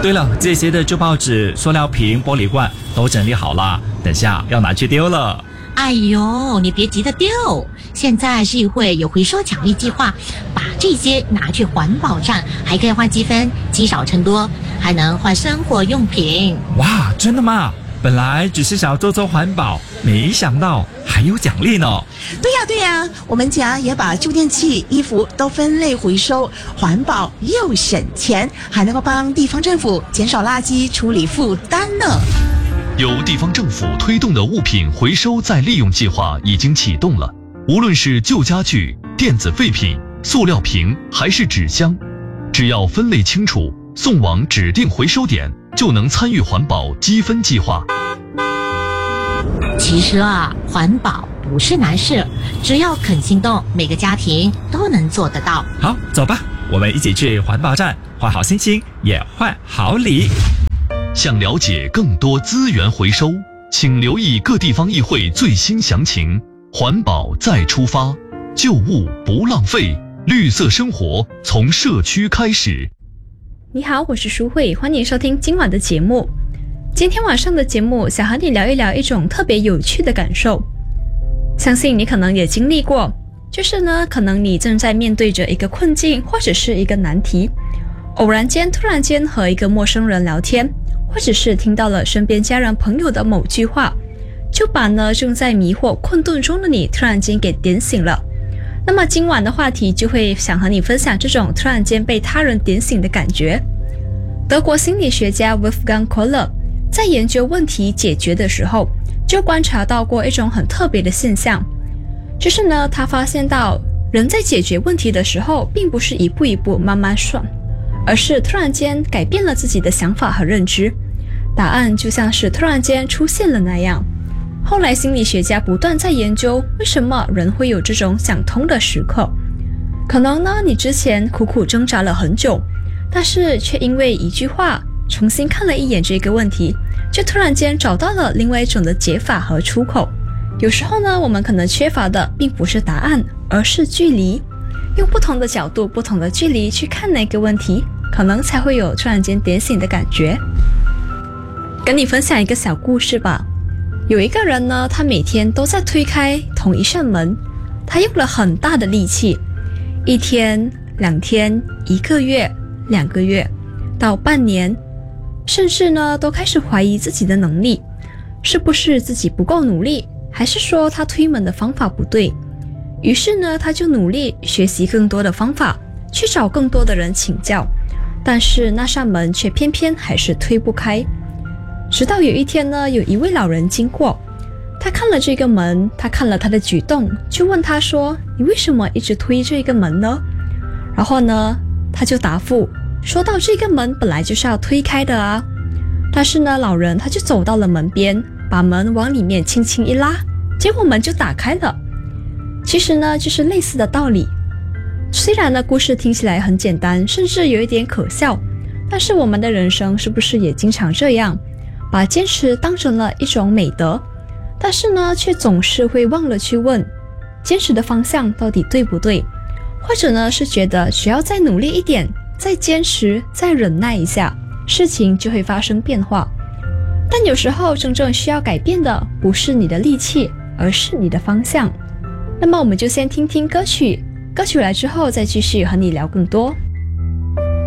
对了，这些的旧报纸、塑料瓶、玻璃罐都整理好了，等下要拿去丢了。 哎呦，你别急着丢，现在市议会有回收奖励计划，把这些拿去环保站，还可以换积分，积少成多，还能换生活用品。 哇，真的吗？本来只是想做环保，没想到还有奖励呢。 对呀，我们家也把旧电器、衣服都分类回收，环保又省钱，还能够帮地方政府减少垃圾处理负担呢。 由地方政府推动的物品回收再利用计划已经启动了，无论是旧家具、电子废品、塑料瓶还是纸箱，只要分类清楚，送往指定回收点，就能参与环保积分计划。 其实环保不是难事，只要肯行动，每个家庭都能做得到。 好，走吧，我们一起去环保站，换好心情，也换好礼。 想了解更多资源回收，请留意各地方议会最新详情。环保再出发，旧物不浪费，绿色生活从社区开始。 你好，我是淑慧，欢迎收听今晚的节目。今天晚上的节目想和你聊一聊一种特别有趣的感受，相信你可能也经历过，就是呢，可能你正在面对着一个困境或者是一个难题，突然间和一个陌生人聊天，或者是听到了身边家人朋友的某句话，就把呢正在迷惑困顿中的你突然间给点醒了。那么今晚的话题就会想和你分享这种突然间被他人点醒的感觉。德国心理学家 Wolfgang Kohler 在研究问题解决的时候，就观察到过一种很特别的现象，就是呢，他发现到人在解决问题的时候，并不是一步一步慢慢算，而是突然间改变了自己的想法和认知，答案就像是突然间出现了那样。后来心理学家不断在研究为什么人会有这种想通的时刻，可能呢你之前苦苦挣扎了很久，但是却因为一句话重新看了一眼这个问题，就突然间找到了另外一种的解法和出口。有时候呢，我们可能缺乏的并不是答案，而是距离，用不同的角度、不同的距离去看那个问题，可能才会有突然间点醒的感觉。跟你分享一个小故事吧。有一个人呢，他每天都在推开同一扇门，他用了很大的力气，1天、2天、1个月、2个月，到半年，甚至呢都开始怀疑自己的能力，是不是自己不够努力，还是说他推门的方法不对。于是呢，他就努力学习更多的方法，去找更多的人请教，但是那扇门却偏偏还是推不开。直到有一天呢，有一位老人经过，他看了这个门，他看了他的举动，就问他说，你为什么一直推这个门呢？然后呢，他就答复说到，这个门本来就是要推开的啊。但是呢，老人他就走到了门边，把门往里面轻轻一拉，结果门就打开了。其实呢，就是类似的道理。虽然呢，故事听起来很简单，甚至有一点可笑，但是我们的人生是不是也经常这样，把坚持当成了一种美德，但是呢，却总是会忘了去问，坚持的方向到底对不对？或者呢，是觉得只要再努力一点，再坚持，再忍耐一下，事情就会发生变化。但有时候真正需要改变的不是你的力气，而是你的方向。那么我们就先听听歌曲，歌曲来之后再继续和你聊更多。